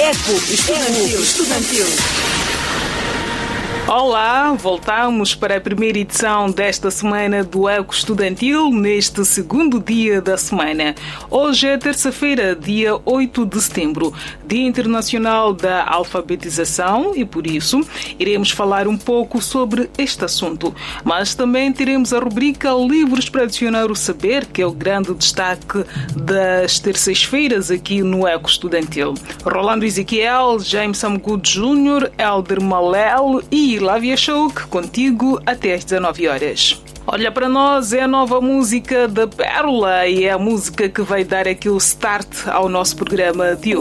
Eco Estudantil. Olá, voltamos para a primeira edição desta semana do Eco Estudantil, neste segundo dia da semana. Hoje é terça-feira, dia 8 de setembro, Dia Internacional da Alfabetização, e por isso iremos falar um pouco sobre este assunto. Mas também teremos a rubrica Livros para Adicionar o Saber, que é o grande destaque das terças-feiras aqui no Eco Estudantil. Rolando Ezequiel, James Amgood Jr., Elder Malel e Lávia Chouk, contigo até às 19 horas. Olha, para nós é a nova música da Pérola e é a música que vai dar aqui o start ao nosso programa de hoje.